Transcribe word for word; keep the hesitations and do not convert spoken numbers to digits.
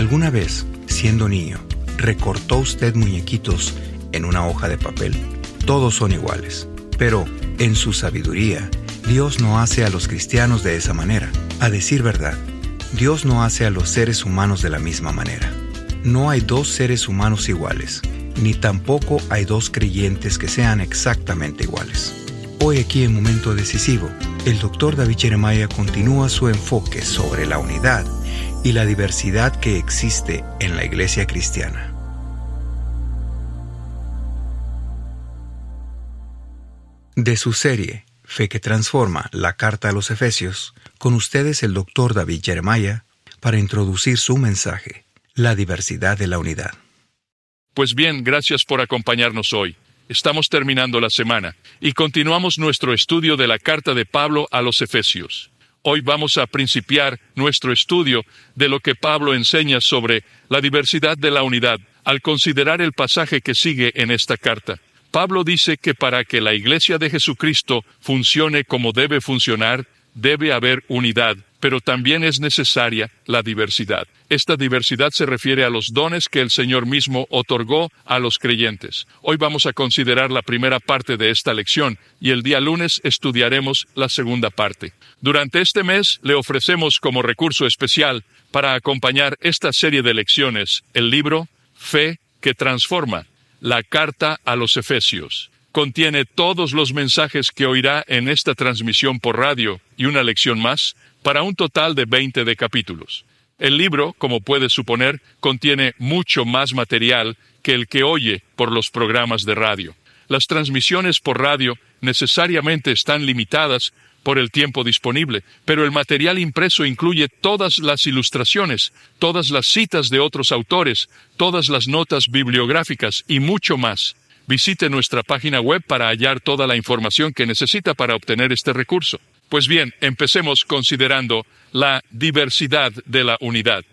¿Alguna vez, siendo niño, recortó usted muñequitos en una hoja de papel? Todos son iguales, pero en su sabiduría, Dios no hace a los cristianos de esa manera. A decir verdad, Dios no hace a los seres humanos de la misma manera. No hay dos seres humanos iguales, ni tampoco hay dos creyentes que sean exactamente iguales. Hoy aquí en Momento Decisivo, el doctor David Jeremiah continúa su enfoque sobre la unidad y la diversidad que existe en la iglesia cristiana. De su serie, Fe que Transforma, la Carta a los Efesios, con ustedes el doctor David Jeremiah, para introducir su mensaje, la diversidad de la unidad. Pues bien, gracias por acompañarnos hoy. Estamos terminando la semana y continuamos nuestro estudio de la carta de Pablo a los Efesios. Hoy vamos a principiar nuestro estudio de lo que Pablo enseña sobre la diversidad de la unidad al considerar el pasaje que sigue en esta carta. Pablo dice que para que la Iglesia de Jesucristo funcione como debe funcionar, debe haber unidad, pero también es necesaria la diversidad. Esta diversidad se refiere a los dones que el Señor mismo otorgó a los creyentes. Hoy vamos a considerar la primera parte de esta lección y el día lunes estudiaremos la segunda parte. Durante este mes le ofrecemos como recurso especial para acompañar esta serie de lecciones el libro Fe que Transforma, la Carta a los Efesios. Contiene todos los mensajes que oirá en esta transmisión por radio y una lección más, para un total de veinte de capítulos. El libro, como puede suponer, contiene mucho más material que el que oye por los programas de radio. Las transmisiones por radio necesariamente están limitadas por el tiempo disponible, pero el material impreso incluye todas las ilustraciones, todas las citas de otros autores, todas las notas bibliográficas y mucho más. Visite nuestra página web para hallar toda la información que necesita para obtener este recurso. Pues bien, empecemos considerando la diversidad de la unidad.